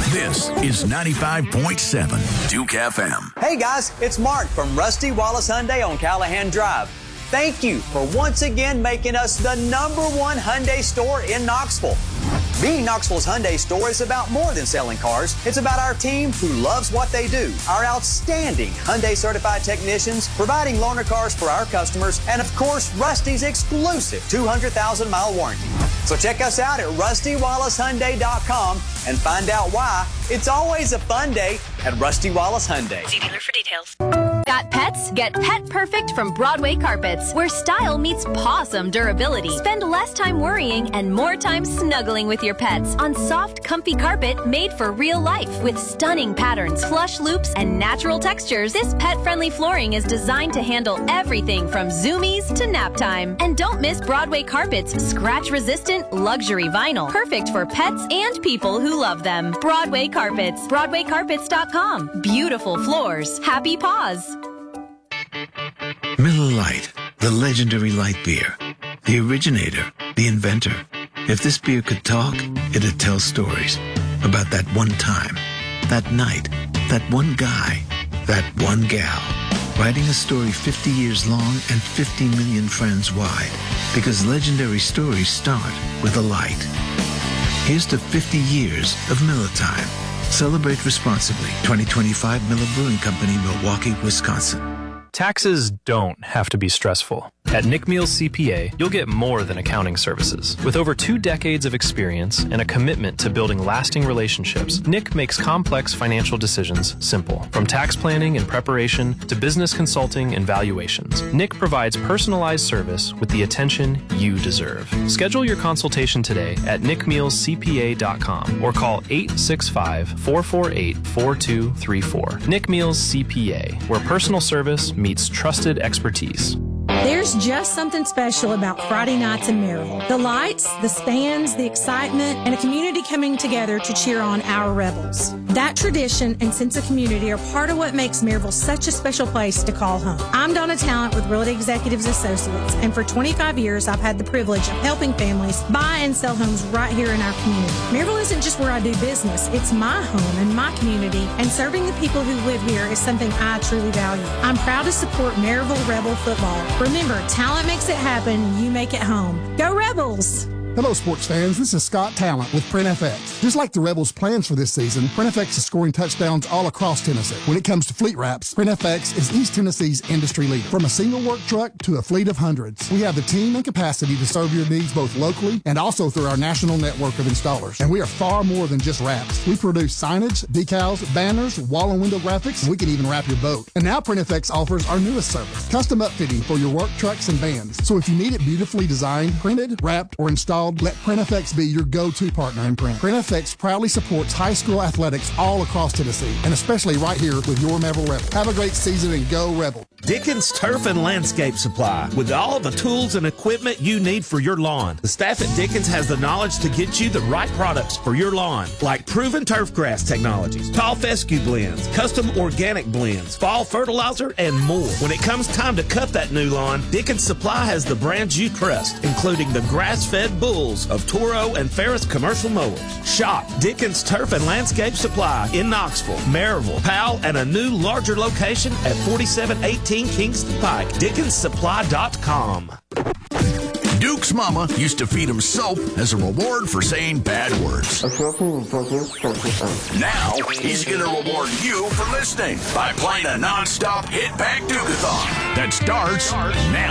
This is 95.7 Duke FM. Hey guys, it's Mark from Rusty Wallace Hyundai on Callahan Drive. Thank you for once again making us the #1 Hyundai store in Knoxville. Being Knoxville's Hyundai store is about more than selling cars. It's about our team who loves what they do, our outstanding Hyundai certified technicians providing loaner cars for our customers, and of course, Rusty's exclusive 200,000-mile warranty. So check us out at RustyWallaceHyundai.com and find out why it's always a fun day at Rusty Wallace Hyundai. See dealer for details. Got pets? Get Pet Perfect from Broadway Carpets, where style meets pawsome durability. Spend less time worrying and more time snuggling with your pets on soft, comfy carpet made for real life. With stunning patterns, flush loops, and natural textures, this pet-friendly flooring is designed to handle everything from zoomies to nap time. And don't miss Broadway Carpets' scratch-resistant luxury vinyl, perfect for pets and people who love them. Broadway Carpets, BroadwayCarpets.com. Beautiful floors, happy paws. Miller Lite, the legendary light beer. The originator, the inventor. If this beer could talk, it'd tell stories about that one time, that night, that one guy, that one gal. Writing a story 50 years long and 50 million friends wide. Because legendary stories start with a light. Here's to 50 years of Miller Time. Celebrate responsibly. 2025 Miller Brewing Company, Milwaukee, Wisconsin. Taxes don't have to be stressful. At Nick Meals CPA, you'll get more than accounting services. With over 2 decades of experience and a commitment to building lasting relationships, Nick makes complex financial decisions simple. From tax planning and preparation to business consulting and valuations, Nick provides personalized service with the attention you deserve. Schedule your consultation today at nickmealscpa.com or call 865-448-4234. Nick Meals CPA, where personal service meets trusted expertise. There's just something special about Friday nights in Maryville. The lights, the stands, the excitement, and a community coming together to cheer on our Rebels. That tradition and sense of community are part of what makes Maryville such a special place to call home. I'm Donna Talent with Realty Executives Associates, and for 25 years, I've had the privilege of helping families buy and sell homes right here in our community. Maryville isn't just where I do business, it's my home and my community, and serving the people who live here is something I truly value. I'm proud to support Maryville Rebel football. Remember, talent makes it happen, you make it home. Go Rebels! Hello, sports fans. This is Scott Talent with PrintFX. Just like the Rebels' plans for this season, PrintFX is scoring touchdowns all across Tennessee. When it comes to fleet wraps, PrintFX is East Tennessee's industry leader. From a single work truck to a fleet of hundreds, we have the team and capacity to serve your needs both locally and also through our national network of installers. And we are far more than just wraps. We produce signage, decals, banners, wall and window graphics, and we can even wrap your boat. And now PrintFX offers our newest service, custom upfitting for your work trucks and vans. So if you need it beautifully designed, printed, wrapped, or installed, let PrintFX be your go-to partner in print. PrintFX proudly supports high school athletics all across Tennessee, and especially right here with your Maryville Rebel. Have a great season and go Rebel. Dickens Turf and Landscape Supply, with all the tools and equipment you need for your lawn. The staff at Dickens has the knowledge to get you the right products for your lawn, like proven turf grass technologies, tall fescue blends, custom organic blends, fall fertilizer, and more. When it comes time to cut that new lawn, Dickens Supply has the brands you trust, including the grass-fed bulls of Toro and Ferris commercial mowers. Shop Dickens Turf and Landscape Supply in Knoxville, Maryville, Powell, and a new larger location at 4718 Kingston Pike. DickensSupply.com. Duke's mama used to feed him soap as a reward for saying bad words. Now, he's going to reward you for listening by playing a non-stop hit back Duke-a-thon that starts now.